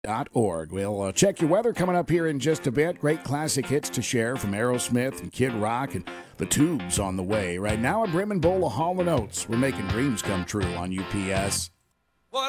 Org. We'll check your weather coming up here in just a bit. Great classic hits to share from Aerosmith and Kid Rock and the Tubes on the way. Right now, a Brim and Bowl of Hall & Oates. We're making dreams come true on UPS.